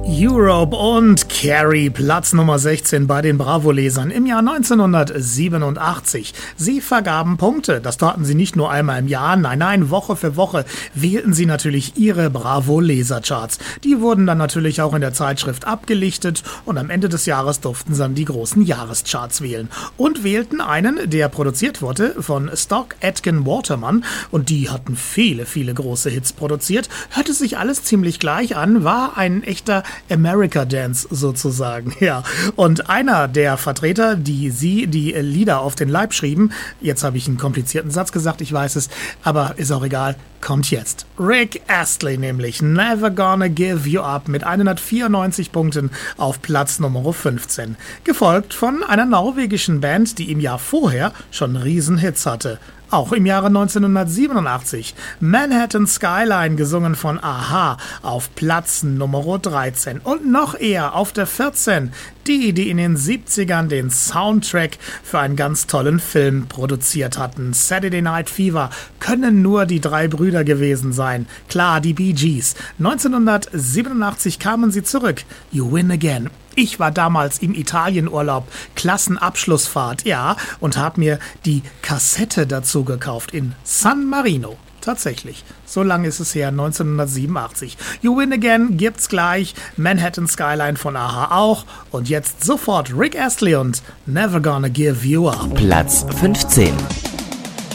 Europe und Carrie, Platz Nummer 16 bei den Bravo-Lesern im Jahr 1987. Sie vergaben Punkte. Das taten sie nicht nur einmal im Jahr, nein, Woche für Woche wählten sie natürlich ihre Bravo-Lesercharts. Die wurden dann natürlich auch in der Zeitschrift abgelichtet und am Ende des Jahres durften sie dann die großen Jahrescharts wählen. Und wählten einen, der produziert wurde von Stock Aitken Waterman, und die hatten viele große Hits produziert. Hörte sich alles ziemlich gleich an, war ein echter America Dance sozusagen, ja. Und einer der Vertreter, die Lieder auf den Leib schrieben, jetzt habe ich einen komplizierten Satz gesagt, ich weiß es, aber ist auch egal, kommt jetzt. Rick Astley nämlich, Never Gonna Give You Up mit 194 Punkten auf Platz Nummer 15. Gefolgt von einer norwegischen Band, die im Jahr vorher schon Riesenhits hatte. Auch im Jahre 1987 Manhattan Skyline, gesungen von a-ha, auf Platz Nummer 13. Und noch eher auf der 14 die in den 70ern den Soundtrack für einen ganz tollen Film produziert hatten. Saturday Night Fever können nur die drei Brüder gewesen sein. Klar, die Bee Gees. 1987 kamen sie zurück. You Win Again. Ich war damals im Italienurlaub, Klassenabschlussfahrt, ja, und habe mir die Kassette dazu gekauft in San Marino. Tatsächlich, so lange ist es her, 1987. You Win Again gibt's gleich, Manhattan Skyline von a-ha auch und jetzt sofort Rick Astley und Never Gonna Give You Up. Platz 15.